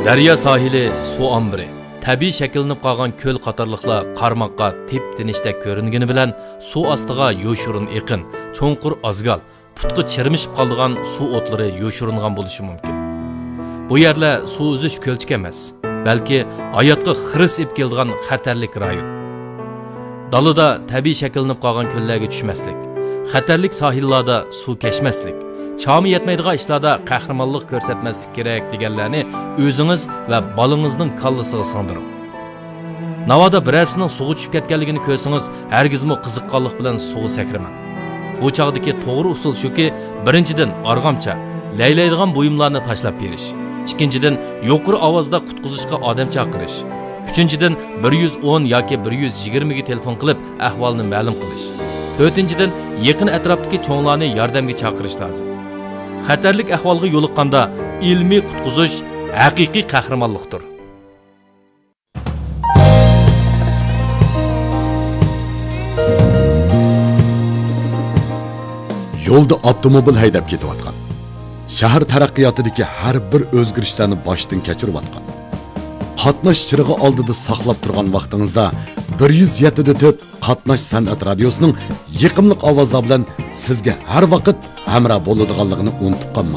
Daryo sohili suv ombiri, tabiiy shakllanib qolgan ko'l qatorliqlar qarmoqqa tep-tinishdek ko'ringani bilan suv ostiga yo'shirin eqin, cho'nqur azgal, putqi chirmishib qolgan suv o'tlari yo'shiringan bo'lishi mumkin. Bu yerlar suv uzish ko'lchik emas, balki hayotga xiris ib keladigan xatarlik rayon. Dalida tabiiy shakllanib qolgan ko'llarga tushmaslik, xatarlik sohillarda suv kechmaslik, chami yetmaydigan ishlarda qahramonlik ko'rsatmaslik kerak deganlarni o'zingiz va bolangizning kallasiga singdiring. Navoda birarsining suvga tushib ketganligini ko'rsangiz, hargizmi qiziqqonlik bilan suvga sakramang. Bu chog'dagi to'g'ri usul shuki, birinchidan arg'amcha, laylaydigan buyumlarni tashlab berish. Ikkinchidan yuqori ovozda qutqizishga odam chaqirish. Uchinchidan 110 yoki 120 ga telefon qilib ahvolni ma'lum qilish. To'rtinchidan yaqin atrofdagi cho'nglarni yordamga chaqirish lozim. Xatarlik ahvolga yo'liqqanda ilmiy qutqizish haqiqiy qahramonlikdir. Yo'lda avtomobil haydab ketayotgan. Shahar taraqqiyotidagi har bir o'zgarishlarni boshdan kechirayotgan. Qatnash chirig'i oldida saqlab turgan vaqtingizda 107.4 Qatnash san'at radiosining yiqimli ovozlar bilan sizga har vaqt hamroh bo'ladiganligini unutib qolmang.